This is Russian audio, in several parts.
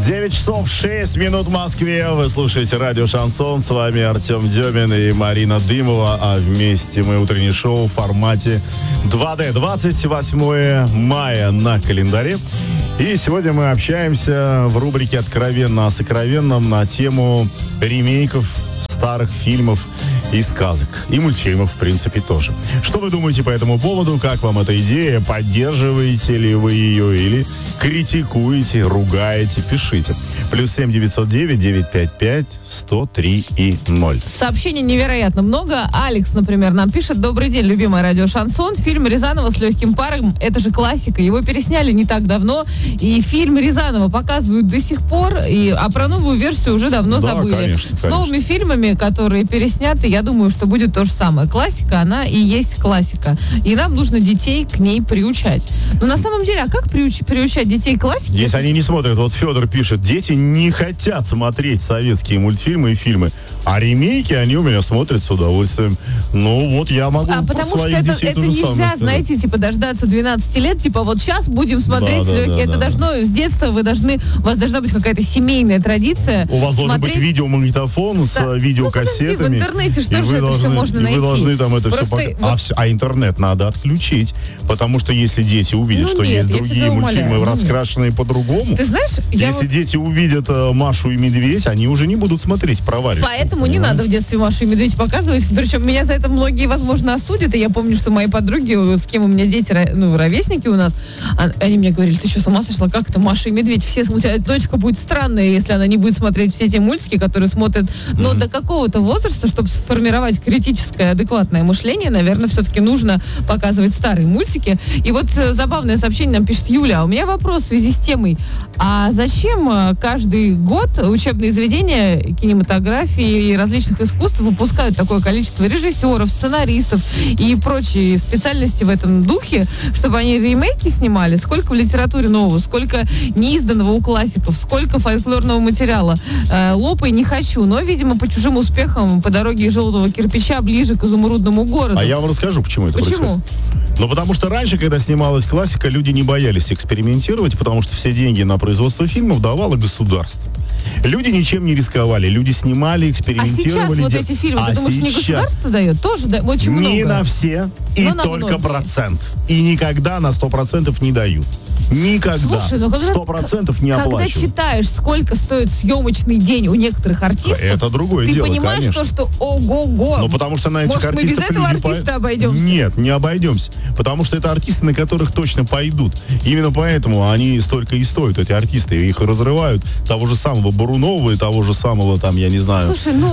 9 часов 6 минут в Москве. Вы слушаете радио «Шансон». С вами Артем Демин и Марина Дымова. А вместе мы утреннее шоу в формате 2D. 28 мая на календаре. И сегодня мы общаемся в рубрике «Откровенно о сокровенном» на тему ремейков старых фильмов и сказок. И мультфильмов, в принципе, тоже. Что вы думаете по этому поводу? Как вам эта идея? Поддерживаете ли вы ее или критикуете, ругаете? Пишите. +7 909 955 103 и 0. Сообщений невероятно много. Алекс, например, нам пишет: добрый день, любимое радио «Шансон». Фильм Рязанова с легким паром — это же классика. Его пересняли не так давно. И фильм Рязанова показывают до сих пор. А про новую версию уже давно забыли. Конечно. С новыми фильмами, которые пересняты, я думаю, что будет то же самое. Классика, она и есть классика. И нам нужно детей к ней приучать. Но на самом деле, а как приучать детей к классике? Если они не смотрят, вот Федор пишет: дети не хотят смотреть советские мультфильмы и фильмы, а ремейки они у меня смотрят с удовольствием. Ну вот я могу потому что своих детей это то же самое нельзя, сказать. знаете, дождаться 12 лет, вот сейчас будем смотреть это должно с детства, у вас должна быть какая-то семейная традиция. У вас должен быть видеомагнитофон с видеокассетами. В интернете что же это все можно найти? Вы должны там это все а интернет надо отключить, потому что если дети увидят, что есть другие мультфильмы, раскрашенные по-другому, ты знаешь, если дети увидят Машу и Медведь, они уже не будут смотреть про Варежку. Поэтому не надо в детстве Машу и Медведь показывать. Причем меня за это многие, возможно, осудят. И я помню, что мои подруги, с кем у меня дети, ровесники у нас, они мне говорили: ты что, с ума сошла? Как это Маша и Медведь? У тебя дочка будет странная, если она не будет смотреть все те мультики, которые смотрят. Но до какого-то возраста, чтобы сформировать критическое, адекватное мышление, наверное, все-таки нужно показывать старые мультики. И вот забавное сообщение нам пишет Юля. У меня вопрос в связи с темой. А зачем каждый год учебные заведения кинематографии и различных искусств выпускают такое количество режиссеров, сценаристов и прочие специальности в этом духе, чтобы они ремейки снимали? Сколько в литературе нового, сколько неизданного у классиков, сколько фольклорного материала. Лопай не хочу, но, видимо, по чужим успехам по дороге из желтого кирпича ближе к изумрудному городу. А я вам расскажу, почему это происходит. Ну, потому что раньше, когда снималась классика, люди не боялись экспериментировать, потому что все деньги на производство фильмов давало государство. Люди ничем не рисковали, люди снимали, экспериментировали. А сейчас вот эти фильмы, ты думаешь, не государство дает? Тоже очень много. Не на все, и только процент. И никогда на 100% не дают. Никогда. Слушай, 100% не оплачивают. Когда читаешь, сколько стоит съемочный день у некоторых артистов, это другое дело, ты понимаешь, конечно. что ого-го. Ну, потому что на этих артистов... Может, мы без этого артиста обойдемся? Нет, не обойдемся. Потому что это артисты, на которых точно пойдут. Именно поэтому они столько и стоят, эти артисты. Их разрывают. Того же самого Бурунова и того же самого, там, я не знаю,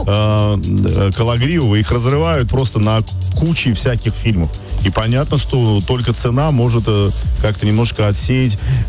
Калагриева. Их разрывают просто на куче всяких фильмов. И понятно, что только цена может как-то немножко отсеять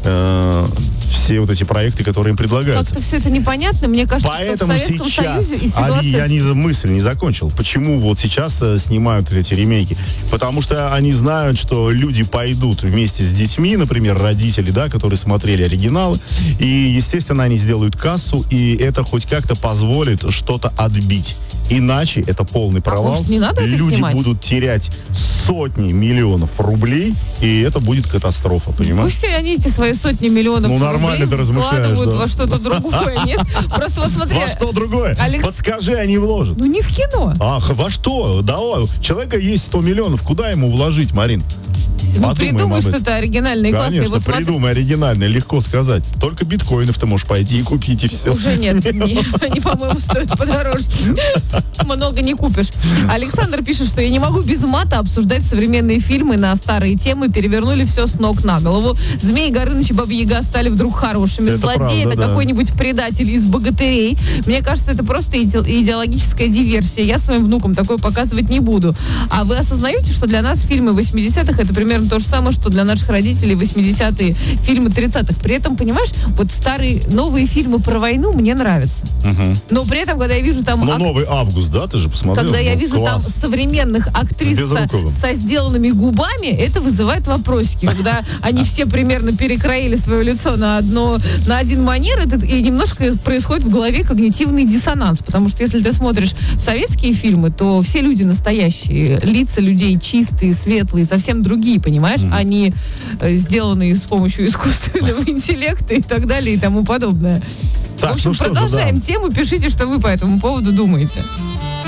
все вот эти проекты, которые им предлагаются. Как-то все это непонятно. Мне кажется, поэтому что в Советском Союзе и ситуация... Я мысль не закончил. Почему вот сейчас снимают эти ремейки? Потому что они знают, что люди пойдут вместе с детьми, например, родители, да, которые смотрели оригиналы, и, естественно, они сделают кассу, и это хоть как-то позволит что-то отбить. Иначе это полный провал. Может, не надо это люди снимать? Будут терять сотни миллионов рублей, и это будет катастрофа, понимаешь? Пусть они эти свои сотни миллионов нормально ты размышляешь, вкладывают во что-то другое, нет? Просто вот смотри. Во что другое? Подскажи, они вложат. Ну не в кино. Ах, во что? Да, у человека есть 100 миллионов, куда ему вложить, Марин? Придумай что-то оригинальное и классное. Конечно, вот придумай оригинальное, легко сказать. Только биткоинов ты можешь пойти и купить, и все. Уже нет, они, по-моему, стоят подороже. Много не купишь. Александр пишет, что я не могу без мата обсуждать современные фильмы на старые темы, перевернули все с ног на голову. Змей Горыныч и Баба Яга стали вдруг хорошими. Злодей — это какой-нибудь предатель из богатырей. Мне кажется, это просто идеологическая диверсия. Я своим внукам такое показывать не буду. А вы осознаете, что для нас фильмы 80-х это примерно то же самое, что для наших родителей 80-е фильмы 30-х. При этом, понимаешь, вот старые, новые фильмы про войну мне нравятся. Но при этом, когда я вижу там... новый «Август», да, ты же посмотрел? Когда я вижу там современных актрис со сделанными губами, это вызывает вопросики. Когда они все примерно перекроили свое лицо на один манер, и немножко происходит в голове когнитивный диссонанс. Потому что если ты смотришь советские фильмы, то все люди настоящие, лица людей чистые, светлые, совсем другие, понимаешь? Они сделаны с помощью искусственного интеллекта и так далее и тому подобное. Так, В общем, ну что же, продолжаем да. тему. Пишите, что вы по этому поводу думаете.